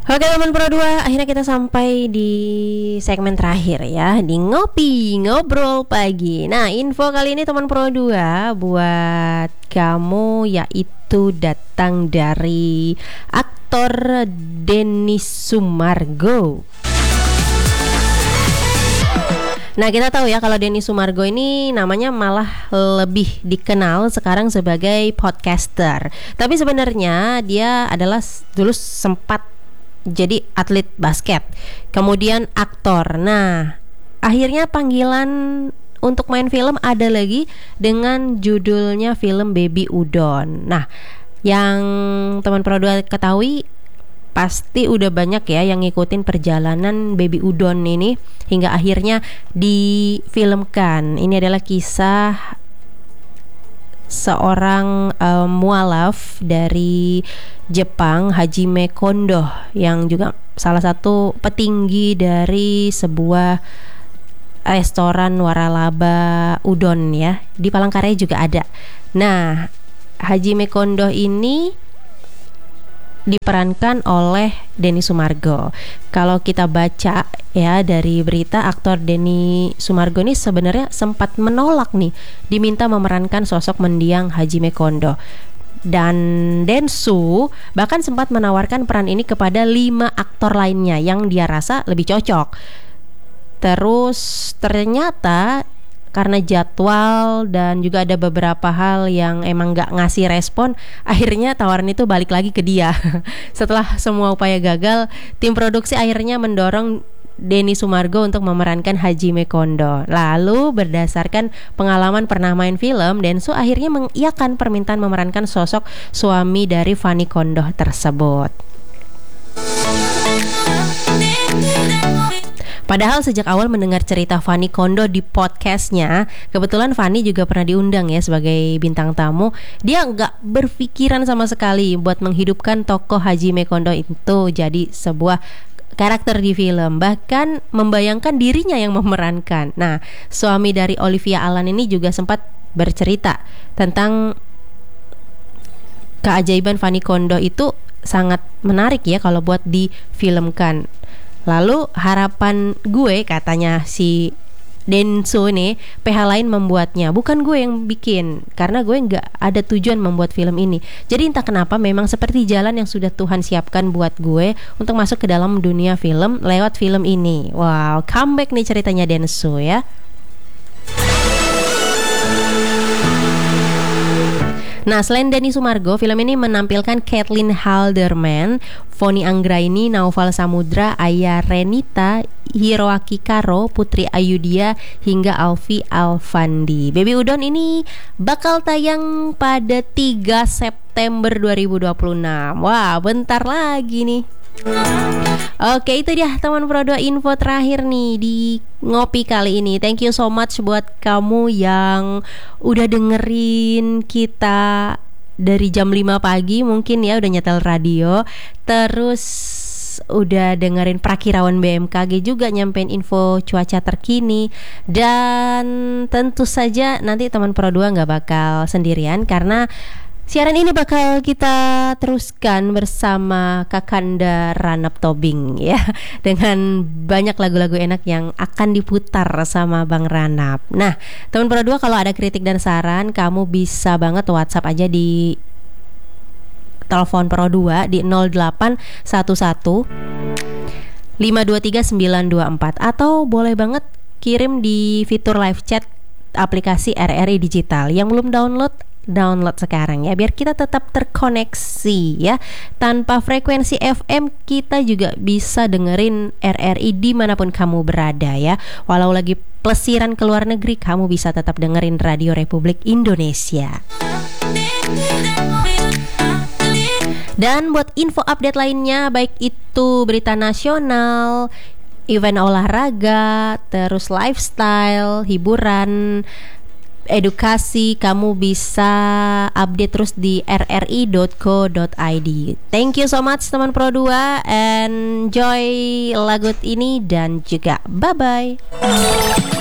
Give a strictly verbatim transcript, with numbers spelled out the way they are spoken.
Oke teman Pro dua, akhirnya kita sampai di segmen terakhir ya, di Ngopi Ngobrol Pagi. Nah, info kali ini teman Pro dua buat kamu yaitu datang dari aktor Denny Sumargo. Nah, kita tahu ya kalau Denny Sumargo ini namanya malah lebih dikenal sekarang sebagai podcaster. Tapi sebenarnya dia adalah dulu sempat jadi atlet basket, kemudian aktor. Nah, akhirnya panggilan untuk main film ada lagi dengan judulnya film Baby Udon. Nah, yang teman Pro dua ketahui pasti udah banyak ya yang ngikutin perjalanan Baby Udon ini hingga akhirnya difilmkan. Ini adalah kisah seorang um, mualaf dari Jepang, Hajime Kondo, yang juga salah satu petinggi dari sebuah restoran waralaba udon ya. Di Palangkaraya juga ada. Nah, Hajime Kondo ini diperankan oleh Denny Sumargo. Kalau kita baca ya dari berita, aktor Denny Sumargo ini sebenarnya sempat menolak nih diminta memerankan sosok mendiang Hajime Kondo. Dan Densu bahkan sempat menawarkan peran ini kepada lima aktor lainnya yang dia rasa lebih cocok. Terus ternyata karena jadwal dan juga ada beberapa hal yang emang gak ngasih respon, akhirnya tawaran itu balik lagi ke dia. Setelah semua upaya gagal, tim produksi akhirnya mendorong Denny Sumargo untuk memerankan Hajime Kondo. Lalu berdasarkan pengalaman pernah main film, Densu akhirnya mengiyakan permintaan memerankan sosok suami dari Fanny Kondo tersebut. Padahal sejak awal mendengar cerita Fanny Kondo di podcastnya, kebetulan Fanny juga pernah diundang ya sebagai bintang tamu. Dia nggak berpikiran sama sekali buat menghidupkan tokoh Hajime Kondo itu jadi sebuah karakter di film, bahkan membayangkan dirinya yang memerankan. Nah, suami dari Olivia Allan ini juga sempat bercerita tentang keajaiban Fanny Kondo itu sangat menarik ya kalau buat difilmkan. Lalu harapan gue, katanya si Densu nih, P H lain membuatnya, bukan gue yang bikin, karena gue gak ada tujuan membuat film ini. Jadi entah kenapa memang seperti jalan yang sudah Tuhan siapkan buat gue untuk masuk ke dalam dunia film lewat film ini. Wow, comeback nih ceritanya Densu ya. Nah, selain Denny Sumargo, film ini menampilkan Caitlin Halderman, Vonny Anggraini, Naufal Samudra, Aya Renita, Hiroaki Karo, Putri Ayudhya, hingga Alfi Alfandi. Baby Udon ini bakal tayang pada tiga September dua ribu dua puluh enam. Wah, bentar lagi nih. Oke, itu dia teman Pro dua info terakhir nih di Ngopi kali ini. Thank you so much buat kamu yang udah dengerin kita dari jam lima pagi mungkin ya, udah nyetel radio. Terus udah dengerin Prakirawan B M K G juga nyampein info cuaca terkini. Dan tentu saja nanti teman Pro dua gak bakal sendirian, karena siaran ini bakal kita teruskan bersama Kakanda Ranap Tobing ya, dengan banyak lagu-lagu enak yang akan diputar sama Bang Ranap. Nah, teman Pro dua, kalau ada kritik dan saran, kamu bisa banget WhatsApp aja di telepon Pro dua di nol delapan satu satu lima dua tiga sembilan dua empat, atau boleh banget kirim di fitur live chat aplikasi R R I Digital. Yang belum download, download sekarang ya, biar kita tetap terkoneksi ya. Tanpa frekuensi F M kita juga bisa dengerin R R I dimanapun kamu berada ya. Walau lagi plesiran ke luar negeri, kamu bisa tetap dengerin Radio Republik Indonesia. Dan buat info update lainnya, baik itu berita nasional, event olahraga, terus lifestyle, hiburan, edukasi, kamu bisa update terus di r r i dot co dot i d. Thank you so much teman Pro dua, enjoy lagu ini dan juga bye bye.